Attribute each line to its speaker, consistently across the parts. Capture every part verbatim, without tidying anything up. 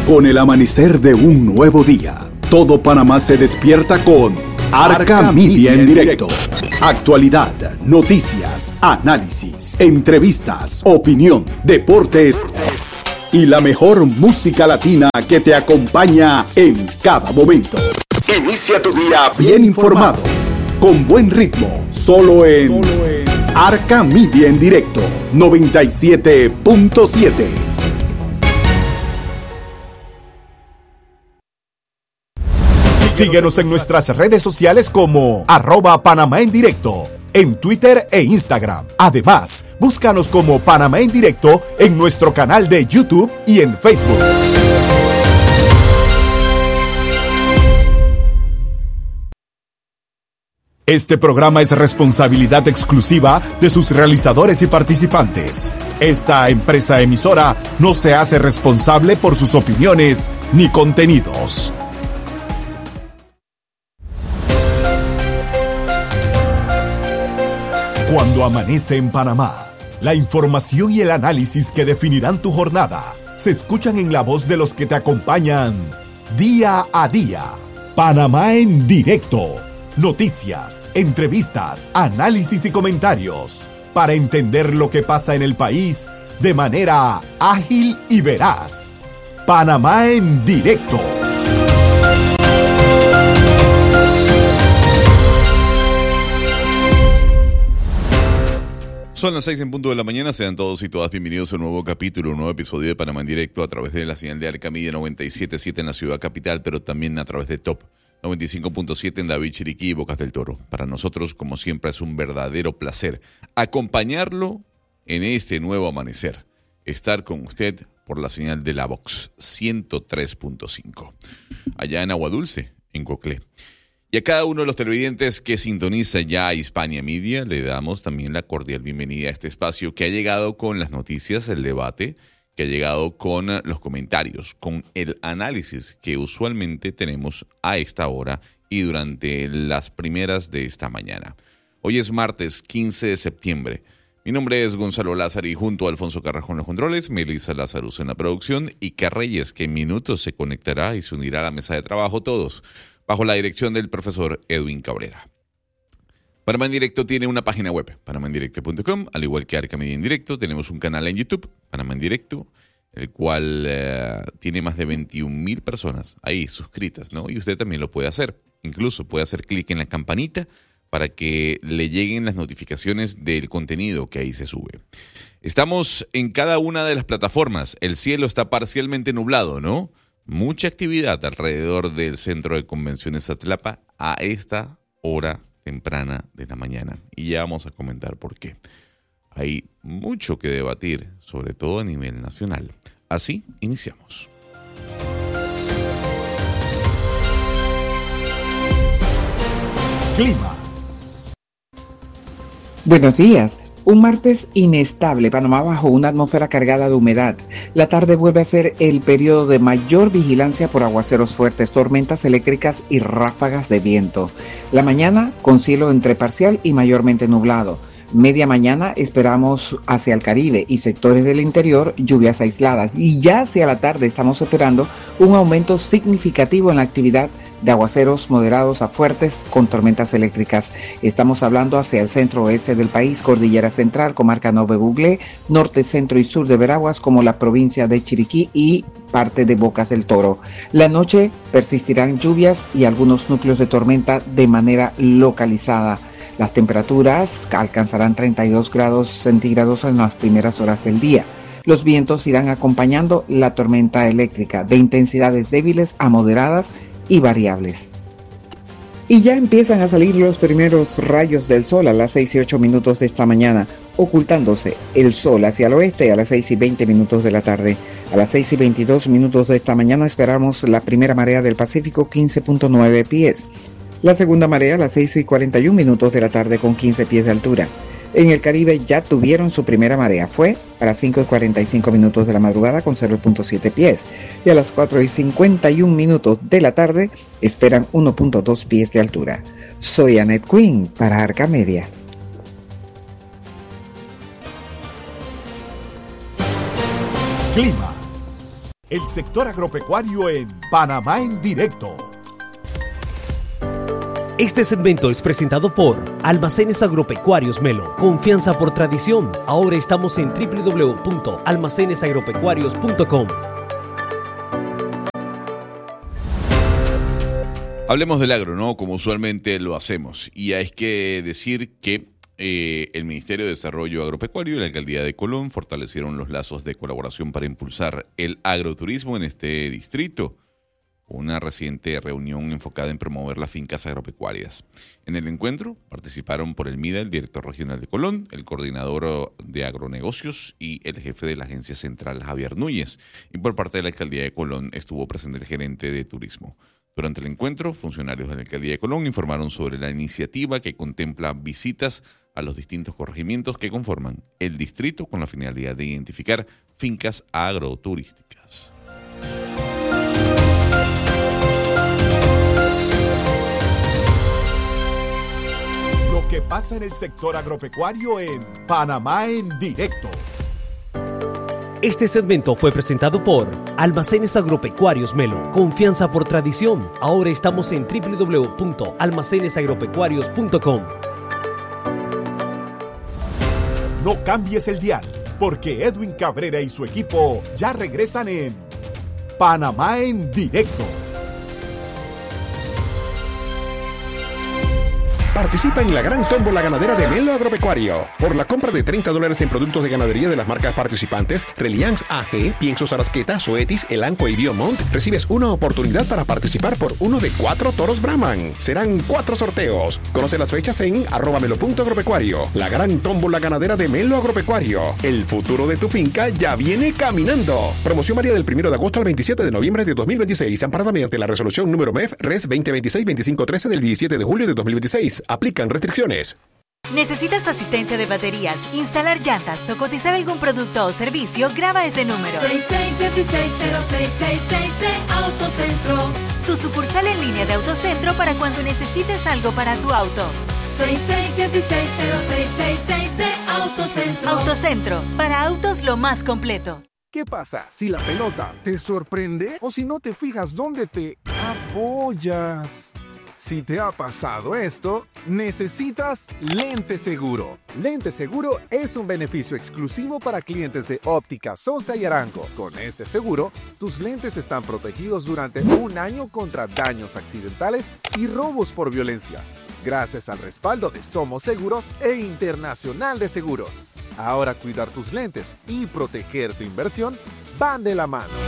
Speaker 1: Con el amanecer de un nuevo día, todo Panamá se despierta con Arca Media en directo. Actualidad, noticias, análisis, entrevistas, opinión, deportes y la mejor música latina que te acompaña en cada momento. Inicia tu día bien informado, con buen ritmo, solo en, solo en Arca Media en directo noventa y siete punto siete. Síguenos en nuestras redes sociales como arroba Panamá en directo, en Twitter e Instagram. Además, búscanos como Panamá en directo en nuestro canal de YouTube y en Facebook. Este programa es responsabilidad exclusiva de sus realizadores y participantes. Esta empresa emisora no se hace responsable por sus opiniones ni contenidos. Cuando amanece en Panamá, la información y el análisis que definirán tu jornada se escuchan en la voz de los que te acompañan día a día. Panamá en directo. Noticias, entrevistas, análisis y comentarios para entender lo que pasa en el país de manera ágil y veraz. Panamá en directo.
Speaker 2: Son las seis en punto de la mañana, sean todos y todas bienvenidos a un nuevo capítulo, un nuevo episodio de Panamá en directo a través de la señal de Arca Media noventa y siete punto siete en la ciudad capital, pero también a través de Top noventa y cinco punto siete en David, Chiriquí y Bocas del Toro. Para nosotros, como siempre, es un verdadero placer acompañarlo en este nuevo amanecer, estar con usted por la señal de la Vox ciento tres punto cinco, allá en Agua Dulce, en Coclé. Y a cada uno de los televidentes que sintoniza ya a Hispania Media, le damos también la cordial bienvenida a este espacio que ha llegado con las noticias, el debate, que ha llegado con los comentarios, con el análisis que usualmente tenemos a esta hora y durante las primeras de esta mañana. Hoy es martes quince de septiembre. Mi nombre es Gonzalo Lázaro y junto a Alfonso Carrasco en los controles, Melissa Lazarus en la producción y Carreyes, que en minutos se conectará y se unirá a la mesa de trabajo, todos bajo la dirección del profesor Edwin Cabrera. Panamá en Directo tiene una página web, panamá en directo punto com, al igual que Arca Media en Directo. Tenemos un canal en YouTube, Panamá en Directo, el cual eh, tiene más de veintiún mil personas ahí suscritas, ¿no? Y usted también lo puede hacer. Incluso puede hacer clic en la campanita para que le lleguen las notificaciones del contenido que ahí se sube. Estamos en cada una de las plataformas. El cielo está parcialmente nublado, ¿no? Mucha actividad alrededor del Centro de Convenciones Atlapa a esta hora temprana de la mañana. Y ya vamos a comentar por qué. Hay mucho que debatir, sobre todo a nivel nacional. Así iniciamos.
Speaker 1: Clima.
Speaker 3: Buenos días. Un martes inestable, Panamá bajo una atmósfera cargada de humedad. La tarde vuelve a ser el periodo de mayor vigilancia por aguaceros fuertes, tormentas eléctricas y ráfagas de viento. La mañana con cielo entre parcial y mayormente nublado. Media mañana esperamos hacia el Caribe y sectores del interior lluvias aisladas. Y ya hacia la tarde estamos esperando un aumento significativo en la actividad de aguaceros moderados a fuertes con tormentas eléctricas. Estamos hablando hacia el centro oeste del país, Cordillera Central, Comarca Nove Buglé, norte, centro y sur de Veraguas, como la provincia de Chiriquí y parte de Bocas del Toro. La noche persistirán lluvias y algunos núcleos de tormenta de manera localizada. Las temperaturas alcanzarán treinta y dos grados centígrados en las primeras horas del día. Los vientos irán acompañando la tormenta eléctrica de intensidades débiles a moderadas y variables. Y ya empiezan a salir los primeros rayos del sol a las seis y ocho minutos de esta mañana, ocultándose el sol hacia el oeste a las seis y veinte minutos de la tarde. A las seis y veintidós minutos de esta mañana esperamos la primera marea del Pacífico, quince punto nueve pies. La segunda marea a las seis y cuarenta y un minutos de la tarde con quince pies de altura. En el Caribe ya tuvieron su primera marea, fue a las cinco y cuarenta y cinco minutos de la madrugada con cero punto siete pies. Y a las cuatro y cincuenta y un minutos de la tarde esperan uno punto dos pies de altura. Soy Annette Quinn para Arca Media.
Speaker 1: Clima. El sector agropecuario en Panamá en directo.
Speaker 4: Este segmento es presentado por Almacenes Agropecuarios Melo. Confianza por tradición. Ahora estamos en doble u doble u doble u punto almacenes agropecuarios punto com.
Speaker 2: Hablemos del agro, ¿no? Como usualmente lo hacemos. Y hay que decir que eh, el Ministerio de Desarrollo Agropecuario y la Alcaldía de Colón fortalecieron los lazos de colaboración para impulsar el agroturismo en este distrito. Una reciente reunión enfocada en promover las fincas agropecuarias. En el encuentro participaron por el MIDA el director regional de Colón, el coordinador de agronegocios y el jefe de la agencia central, Javier Núñez. Y por parte de la Alcaldía de Colón estuvo presente el gerente de turismo. Durante el encuentro, funcionarios de la Alcaldía de Colón informaron sobre la iniciativa que contempla visitas a los distintos corregimientos que conforman el distrito con la finalidad de identificar fincas agroturísticas.
Speaker 1: Lo que pasa en el sector agropecuario en Panamá en directo.
Speaker 4: Este segmento fue presentado por Almacenes Agropecuarios Melo. Confianza por tradición. Ahora estamos en doble u doble u doble u punto almacenes agropecuarios punto com.
Speaker 1: No cambies el dial, porque Edwin Cabrera y su equipo ya regresan en Panamá en directo. Participa en la gran tómbola ganadera de Melo Agropecuario. Por la compra de treinta dólares en productos de ganadería de las marcas participantes, Reliance A G, Piensos Arasqueta, Zoetis, Elanco y Biomont, recibes una oportunidad para participar por uno de cuatro toros Brahman. Serán cuatro sorteos. Conoce las fechas en arroba melo punto agropecuario. La gran tómbola ganadera de Melo Agropecuario. El futuro de tu finca ya viene caminando. Promoción varía del primero de agosto al veintisiete de noviembre de dos mil veintiséis, amparada mediante la resolución número M E F Res veinte veintiséis veinticinco trece del diecisiete de julio de dos mil veintiséis. Aplican restricciones.
Speaker 5: ¿Necesitas asistencia de baterías, instalar llantas o cotizar algún producto o servicio? Graba ese número.
Speaker 6: seis seis uno seis cero seis seis seis de Autocentro.
Speaker 5: Tu sucursal en línea de Autocentro para cuando necesites algo para tu auto.
Speaker 6: seis seis uno seis cero seis seis seis de Autocentro.
Speaker 5: Autocentro, para autos lo más completo.
Speaker 7: ¿Qué pasa si la pelota te sorprende o si no te fijas dónde te apoyas? Si te ha pasado esto, necesitas Lente Seguro. Lente Seguro es un beneficio exclusivo para clientes de Óptica Sosa y Arango. Con este seguro, tus lentes están protegidos durante un año contra daños accidentales y robos por violencia, gracias al respaldo de Somos Seguros e Internacional de Seguros. Ahora cuidar tus lentes y proteger tu inversión van de la mano.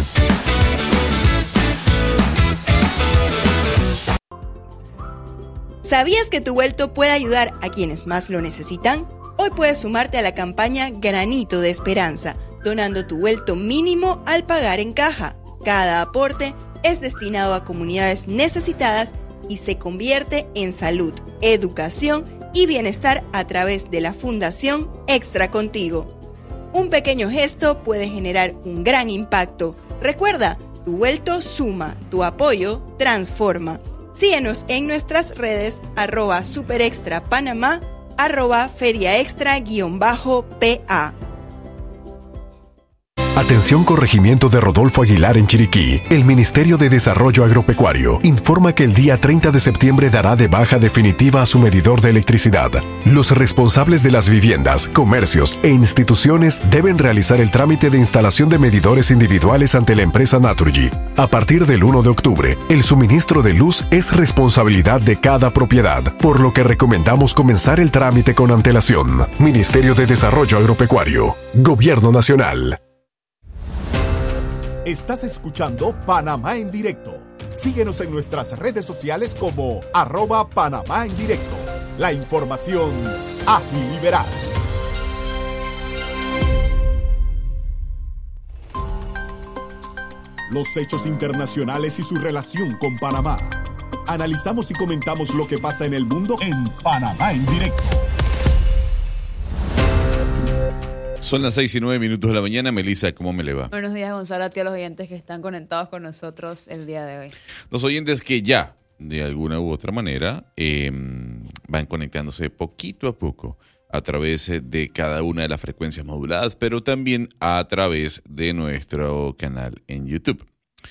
Speaker 8: ¿Sabías que tu vuelto puede ayudar a quienes más lo necesitan? Hoy puedes sumarte a la campaña Granito de Esperanza, donando tu vuelto mínimo al pagar en caja. Cada aporte es destinado a comunidades necesitadas y se convierte en salud, educación y bienestar a través de la Fundación Extra Contigo. Un pequeño gesto puede generar un gran impacto. Recuerda, tu vuelto suma, tu apoyo transforma. Síguenos en nuestras redes arroba superextrapanamá, arroba feriaextra-pa.
Speaker 9: Atención Corregimiento de Rodolfo Aguilar en Chiriquí. El Ministerio de Desarrollo Agropecuario informa que el día treinta de septiembre dará de baja definitiva a su medidor de electricidad. Los responsables de las viviendas, comercios e instituciones deben realizar el trámite de instalación de medidores individuales ante la empresa Naturgy. A partir del primero de octubre, el suministro de luz es responsabilidad de cada propiedad, por lo que recomendamos comenzar el trámite con antelación. Ministerio de Desarrollo Agropecuario. Gobierno Nacional.
Speaker 1: Estás escuchando Panamá en directo. Síguenos en nuestras redes sociales como arroba Panamá en directo. La información ágil y veraz. Los hechos internacionales y su relación con Panamá. Analizamos y comentamos lo que pasa en el mundo en Panamá en directo.
Speaker 2: Son las seis y nueve minutos de la mañana. Melissa, ¿cómo me le va?
Speaker 10: Buenos días, Gonzalo, a ti a los oyentes que están conectados con nosotros el día de hoy.
Speaker 2: Los oyentes que ya, de alguna u otra manera, eh, van conectándose poquito a poco a través de cada una de las frecuencias moduladas, pero también a través de nuestro canal en YouTube.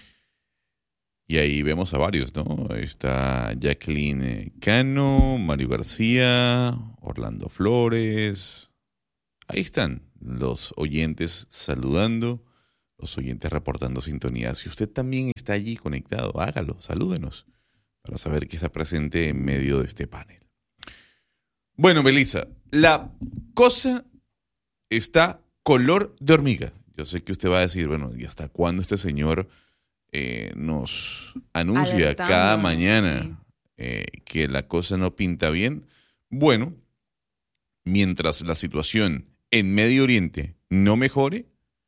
Speaker 2: Y ahí vemos a varios, ¿no? Está Jacqueline Cano, Mario García, Orlando Flores. Ahí están los oyentes saludando, los oyentes reportando sintonía. Si usted también está allí conectado, hágalo, salúdenos, para saber que está presente en medio de este panel. Bueno, Melissa, la cosa está color de hormiga. Yo sé que usted va a decir, bueno, ¿y hasta cuándo este señor eh, nos anuncia Alertando. cada mañana sí. eh, que la cosa no pinta bien? Bueno, mientras la situación en Medio Oriente no mejore,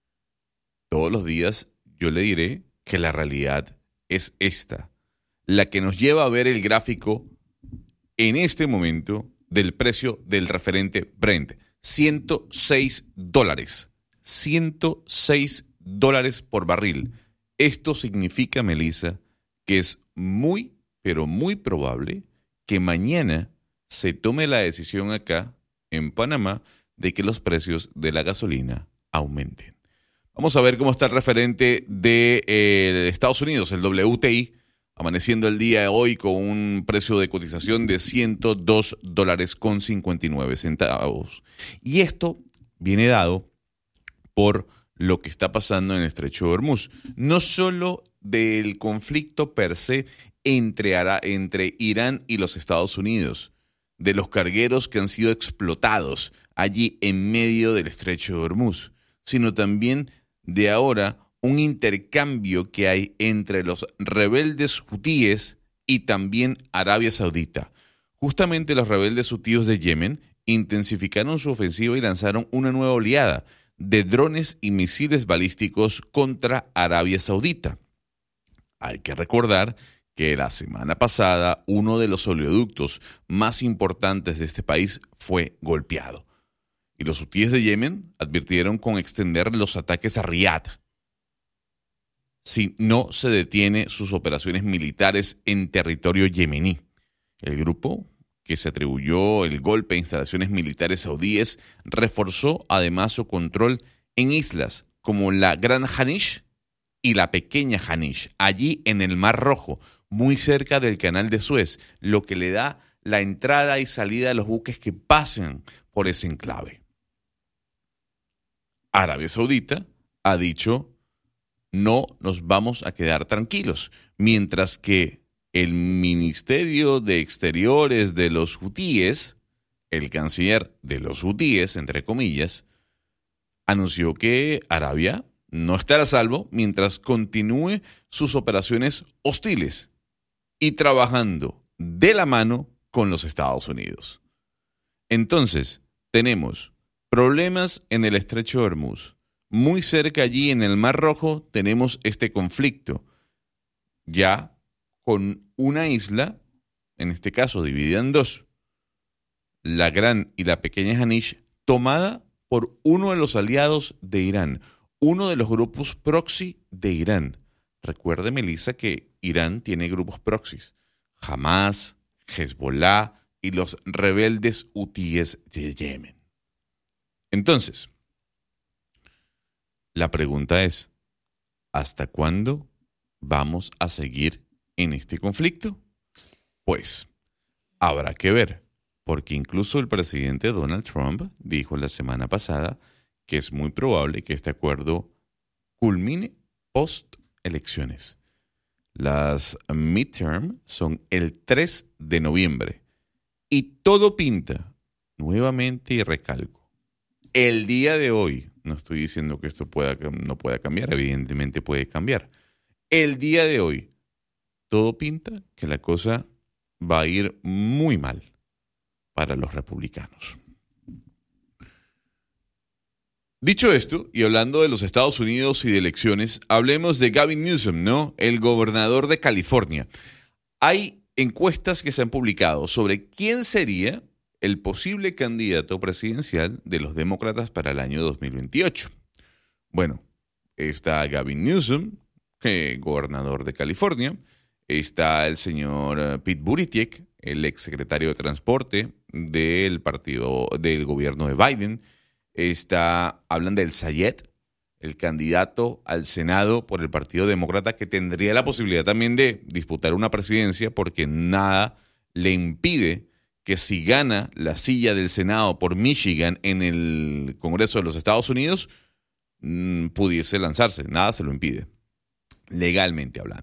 Speaker 2: todos los días yo le diré que la realidad es esta, la que nos lleva a ver el gráfico en este momento del precio del referente Brent, ciento seis dólares, ciento seis dólares por barril. Esto significa, Melissa, que es muy, pero muy probable que mañana se tome la decisión acá en Panamá de que los precios de la gasolina aumenten. Vamos a ver cómo está el referente de eh, Estados Unidos, el W T I, amaneciendo el día de hoy con un precio de cotización de ciento dos dólares con cincuenta y nueve centavos. Y esto viene dado por lo que está pasando en el Estrecho de Hormuz. No solo del conflicto per se entre, entre Irán y los Estados Unidos, de los cargueros que han sido explotados allí en medio del Estrecho de Hormuz, sino también de ahora un intercambio que hay entre los rebeldes hutíes y también Arabia Saudita. Justamente los rebeldes hutíes de Yemen intensificaron su ofensiva y lanzaron una nueva oleada de drones y misiles balísticos contra Arabia Saudita. Hay que recordar que la semana pasada uno de los oleoductos más importantes de este país fue golpeado. Y los hutíes de Yemen advirtieron con extender los ataques a Riad si no se detiene sus operaciones militares en territorio yemení. El grupo, que se atribuyó el golpe a instalaciones militares saudíes, reforzó además su control en islas como la Gran Hanish y la Pequeña Hanish, allí en el Mar Rojo, muy cerca del Canal de Suez, lo que le da la entrada y salida a los buques que pasen por ese enclave. Arabia Saudita ha dicho: no nos vamos a quedar tranquilos, mientras que el Ministerio de Exteriores de los hutíes, el canciller de los hutíes, entre comillas, anunció que Arabia no estará a salvo mientras continúe sus operaciones hostiles y trabajando de la mano con los Estados Unidos. Entonces, tenemos problemas en el Estrecho de Hormuz. Muy cerca allí en el Mar Rojo tenemos este conflicto, ya con una isla, en este caso dividida en dos, la Gran y la Pequeña Hanish, tomada por uno de los aliados de Irán, uno de los grupos proxy de Irán. Recuerde, Melissa, que Irán tiene grupos proxys: Hamas, Hezbollah y los rebeldes hutíes de Yemen. Entonces, la pregunta es, ¿hasta cuándo vamos a seguir en este conflicto? Pues habrá que ver, porque incluso el presidente Donald Trump dijo la semana pasada que es muy probable que este acuerdo culmine post-elecciones. Las midterm son el tres de noviembre y todo pinta, nuevamente y recalco, el día de hoy. No estoy diciendo que esto pueda, no pueda cambiar, evidentemente puede cambiar. El día de hoy, todo pinta que la cosa va a ir muy mal para los republicanos. Dicho esto, y hablando de los Estados Unidos y de elecciones, hablemos de Gavin Newsom, ¿no? El gobernador de California. Hay encuestas que se han publicado sobre quién sería el posible candidato presidencial de los demócratas para el año dos mil veintiocho. Bueno, está Gavin Newsom, eh, gobernador de California, está el señor Pete Buttigieg, el exsecretario de Transporte del partido, del gobierno de Biden. Está, hablan del Sayed, el candidato al Senado por el Partido Demócrata, que tendría la posibilidad también de disputar una presidencia, porque nada le impide que si gana la silla del Senado por Michigan en el Congreso de los Estados Unidos, mmm, pudiese lanzarse. Nada se lo impide, legalmente hablando.